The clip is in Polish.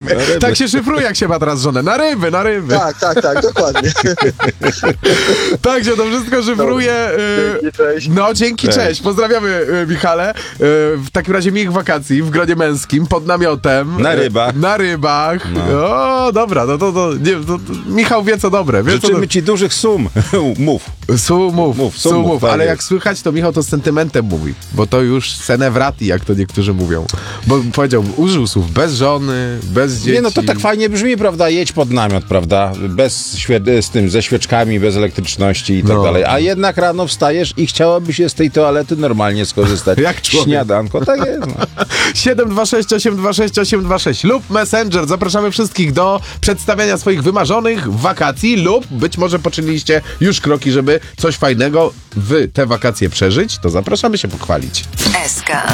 Tak się szyfruje, jak się ma teraz żonę. Na ryby. Tak, dokładnie. Także to wszystko szyfruje. Dzięki, cześć. No, dzięki, cześć. Pozdrawiamy, Michale. W takim razie miłych wakacji w gronie męskim, pod namiotem. Na rybach. Na rybach. No. O, dobra, to Michał wie, co dobre. Wie, Życzymy ci dużych sum. Mów. Sumów. tak Ale jak jest. słychać, to Michał to z sentymentem mówi, bo to już senewrati, jak to niektórzy mówią. Bo powiedział, użył słów bez żony, bez dzieci. Nie, no to tak fajnie brzmi, prawda? Jedź pod namiot, prawda? Ze świeczkami, bez elektryczności i tak No. dalej. A jednak rano wstajesz i chciałoby się z tej toalety normalnie skorzystać. Jak człowiek. Śniadanko, tak jest. No. 726 826 826 lub Messenger. Zapraszamy wszystkich do przedstawiania swoich wymarzonych wakacji lub być może poczyniliście już kroki, żeby coś fajnego w te wakacje przeżyć. To zapraszamy się pochwalić. SK.